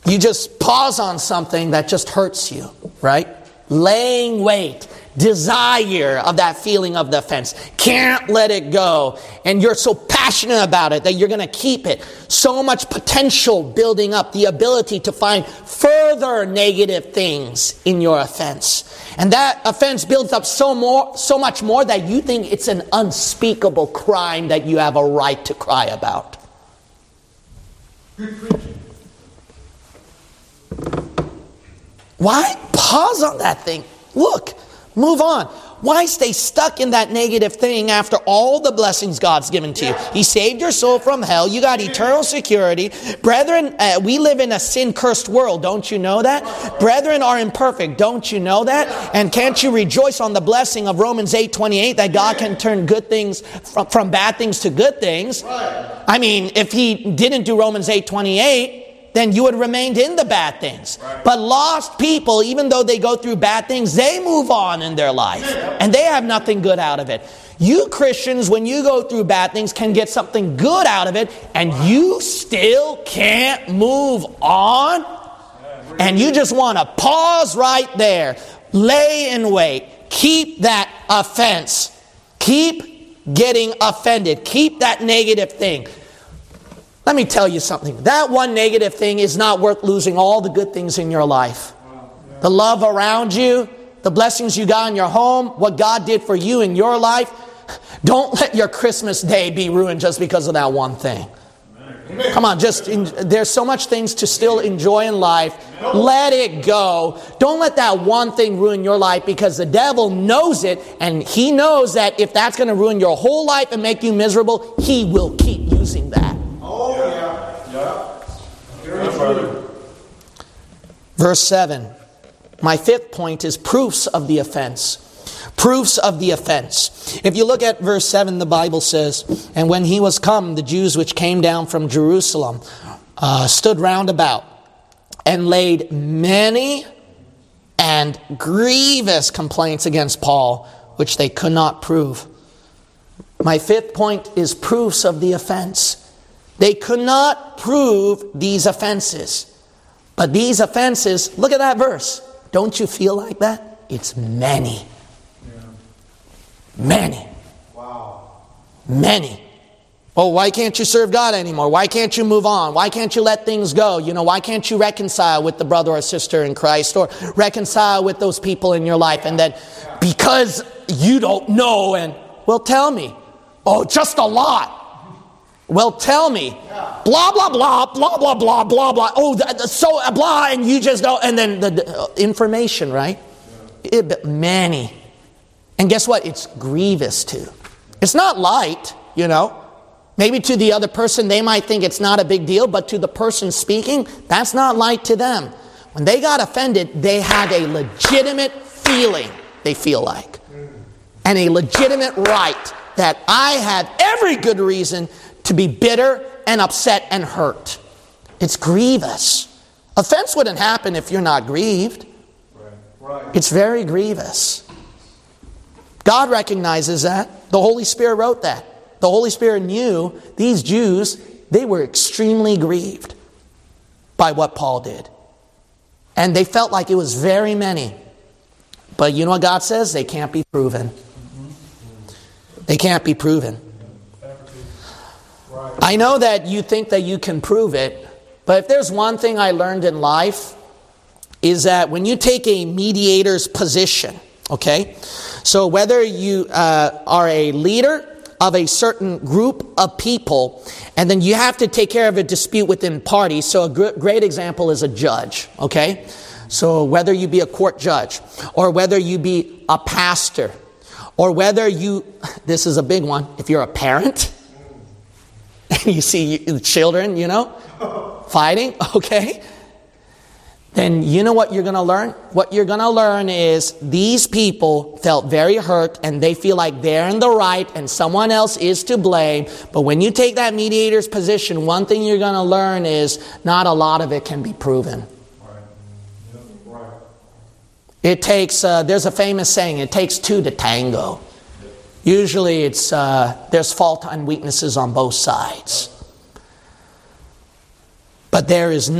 You just pause on something that just hurts you, right? Laying wait. Desire of that feeling of the offense. Can't let it go. And you're so passionate about it that you're going to keep it. So much potential building up. The ability to find further negative things in your offense. And that offense builds up so much more that you think it's an unspeakable crime that you have a right to cry about. Why pause on that thing? Look. Move on. Why stay stuck in that negative thing after all the blessings God's given to you? He saved your soul from hell. You got eternal security. Brethren, we live in a sin-cursed world. Don't you know that? Brethren are imperfect. Don't you know that? And can't you rejoice on the blessing of Romans 8:28 that God can turn good things from bad things to good things? I mean, if he didn't do Romans 8:28, then you would have remained in the bad things. Right. But lost people, even though they go through bad things, they move on in their life. And they have nothing good out of it. You Christians, when you go through bad things, can get something good out of it, and you still can't move on. And you just want to pause right there. Lay in wait. Keep that offense. Keep getting offended. Keep that negative thing. Let me tell you something. That one negative thing is not worth losing all the good things in your life. The love around you, the blessings you got in your home, what God did for you in your life. Don't let your Christmas day be ruined just because of that one thing. Come on, there's so much things to still enjoy in life. Let it go. Don't let that one thing ruin your life, because the devil knows it, and he knows that if that's going to ruin your whole life and make you miserable, he will keep using that. Oh, yeah. Verse 7. My fifth point is proofs of the offense. Proofs of the offense. If you look at verse 7, the Bible says, and when he was come, the Jews which came down from Jerusalem stood round about and laid many and grievous complaints against Paul, which they could not prove. My fifth point is proofs of the offense. They could not prove these offenses. But these offenses, look at that verse. Don't you feel like that? It's many. Many. Wow. Many. Oh, why can't you serve God anymore? Why can't you move on? Why can't you let things go? Why can't you reconcile with the brother or sister in Christ, or reconcile with those people in your life? And then because you don't know, and well, tell me. Oh, just a lot. Well, tell me. Blah, blah, blah, blah, blah, blah, blah, blah. Oh, so blah, and you just don't. And then the information, right? Many. And guess what? It's grievous too. It's not light, Maybe to the other person, they might think it's not a big deal, but to the person speaking, that's not light to them. When they got offended, they had a legitimate feeling, they feel like. And a legitimate right that I have every good reason to be bitter and upset and hurt. It's grievous. Offense wouldn't happen if you're not grieved. Right. It's very grievous. God recognizes that. The Holy Spirit wrote that. The Holy Spirit knew these Jews, they were extremely grieved by what Paul did. And they felt like it was very many. But you know what God says? They can't be proven. They can't be proven. I know that you think that you can prove it, but if there's one thing I learned in life, is that when you take a mediator's position, okay? So whether you are a leader of a certain group of people, and then you have to take care of a dispute within parties. So a great example is a judge, okay? So whether you be a court judge, or whether you be a pastor, or whether this is a big one, if you're a parent, and you see children, fighting, okay? Then you know what you're going to learn? What you're going to learn is these people felt very hurt, and they feel like they're in the right and someone else is to blame. But when you take that mediator's position, one thing you're going to learn is not a lot of it can be proven. Right. It takes, there's a famous saying, it takes two to tango. Usually it's there's fault and weaknesses on both sides. But there is